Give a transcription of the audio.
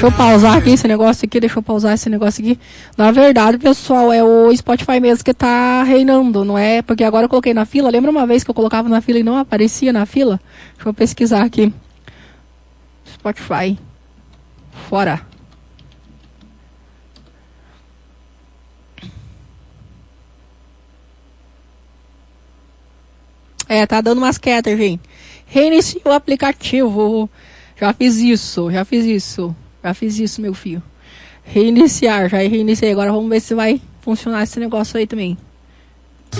Deixa eu pausar aqui esse negócio aqui, deixa eu pausar esse negócio aqui. Na verdade, pessoal, é o Spotify mesmo que tá reinando, não é? Porque agora eu coloquei na fila. Lembra uma vez que eu colocava na fila e não aparecia na fila? Deixa eu pesquisar aqui. Spotify. Fora. Tá dando umas quietas, gente. Reinicie o aplicativo. Já fiz isso, meu filho. Reiniciar, já reiniciei. Agora vamos ver se vai funcionar esse negócio aí também.